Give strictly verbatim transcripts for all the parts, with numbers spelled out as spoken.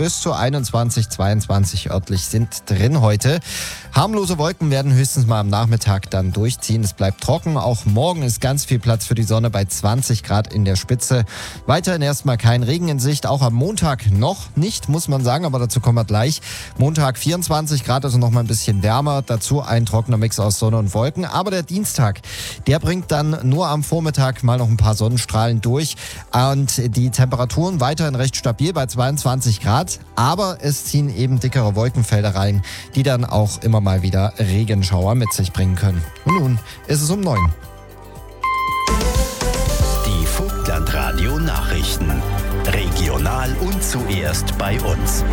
bis zu einundzwanzig, zweiundzwanzig örtlich sind drin heute. Harmlose Wolken werden höchstens mal am Nachmittag dann durchziehen. Es bleibt trocken. Auch morgen ist ganz viel Platz für die Sonne bei zwanzig Grad in der Spitze. Weiterhin erstmal kein Regen in Sicht. Auch am Montag noch nicht, muss man sagen, aber dazu kommen wir gleich. Montag vierundzwanzig Grad, also noch mal ein bisschen wärmer. Dazu ein trockener Mix aus Sonne und Wolken. Aber der Dienstag, der bringt dann nur am Vormittag mal noch ein paar Sonnenstrahlen durch. Und die Temperaturen weiterhin recht stabil bei zweiundzwanzig Grad. Aber es ziehen eben dickere Wolkenfelder rein, die dann auch immer mal wieder Regenschauer mit sich bringen können. Und nun ist es um neun. Die Vogtlandradio Nachrichten. Regional und zuerst bei uns.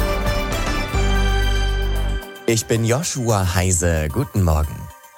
Ich bin Joshua Heise. Guten Morgen.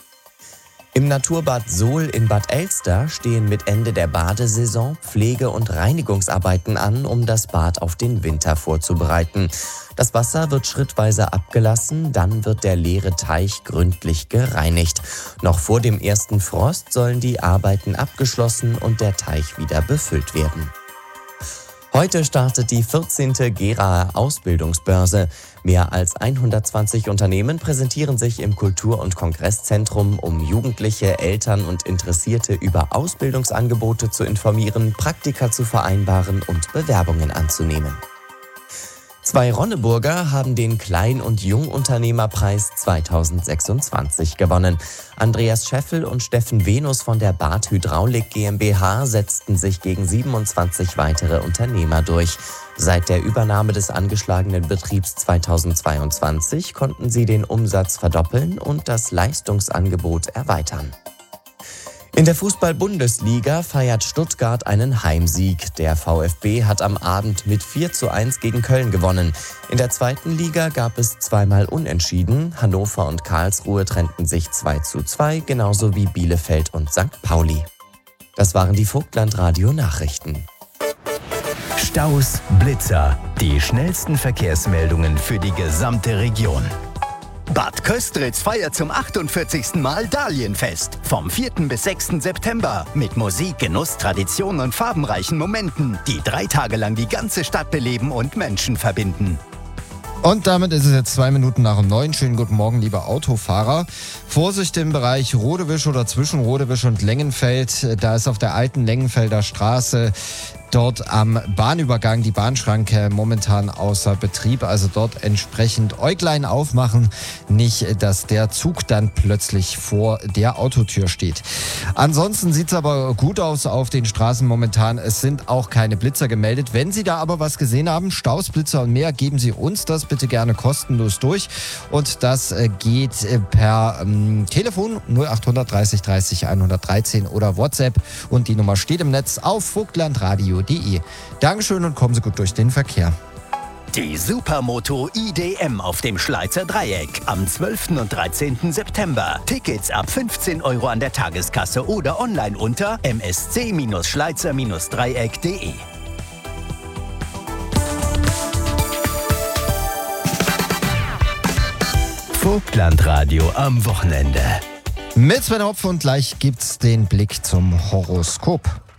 Im Naturbad Sohl in Bad Elster stehen mit Ende der Badesaison Pflege- und Reinigungsarbeiten an, um das Bad auf den Winter vorzubereiten. Das Wasser wird schrittweise abgelassen, dann wird der leere Teich gründlich gereinigt. Noch vor dem ersten Frost sollen die Arbeiten abgeschlossen und der Teich wieder befüllt werden. Heute startet die vierzehnte Gera Ausbildungsbörse. Mehr als hundertzwanzig Unternehmen präsentieren sich im Kultur- und Kongresszentrum, um Jugendliche, Eltern und Interessierte über Ausbildungsangebote zu informieren, Praktika zu vereinbaren und Bewerbungen anzunehmen. Zwei Ronneburger haben den Klein- und Jungunternehmerpreis zweitausendsechsundzwanzig gewonnen. Andreas Scheffel und Steffen Venus von der Bad Hydraulik GmbH setzten sich gegen siebenundzwanzig weitere Unternehmer durch. Seit der Übernahme des angeschlagenen Betriebs zweitausendzweiundzwanzig konnten sie den Umsatz verdoppeln und das Leistungsangebot erweitern. In der Fußball-Bundesliga feiert Stuttgart einen Heimsieg. Der VfB hat am Abend mit vier zu eins gegen Köln gewonnen. In der zweiten Liga gab es zweimal Unentschieden. Hannover und Karlsruhe trennten sich zwei zu zwei, genauso wie Bielefeld und Sankt Pauli. Das waren die Vogtlandradio-Nachrichten. Staus, Blitzer, die schnellsten Verkehrsmeldungen für die gesamte Region. Bad Köstritz feiert zum achtundvierzigsten Mal Dahlienfest. Vom vierten bis sechsten September. Mit Musik, Genuss, Tradition und farbenreichen Momenten, die drei Tage lang die ganze Stadt beleben und Menschen verbinden. Und damit ist es jetzt zwei Minuten nach um neun. Schönen guten Morgen, liebe Autofahrer. Vorsicht im Bereich Rodewisch oder zwischen Rodewisch und Lengenfeld. Da ist auf der alten Lengenfelder Straße dort am Bahnübergang die Bahnschranke momentan außer Betrieb. Also dort entsprechend Äuglein aufmachen. Nicht, dass der Zug dann plötzlich vor der Autotür steht. Ansonsten sieht es aber gut aus auf den Straßen momentan. Es sind auch keine Blitzer gemeldet. Wenn Sie da aber was gesehen haben, Staus, Blitzer und mehr, geben Sie uns das bitte gerne kostenlos durch. Und das geht per ähm, Telefon null acht dreißig dreißig hundertdreizehn oder WhatsApp. Und die Nummer steht im Netz auf vogtlandradio punkt de. Dankeschön und kommen Sie gut durch den Verkehr. Die Supermoto I D M auf dem Schleizer Dreieck am zwölften und dreizehnten September. Tickets ab fünfzehn Euro an der Tageskasse oder online unter m s c schleizer dreieck punkt de. Vogtlandradio am Wochenende. Mit Sven Hopf und gleich gibt's den Blick zum Horoskop.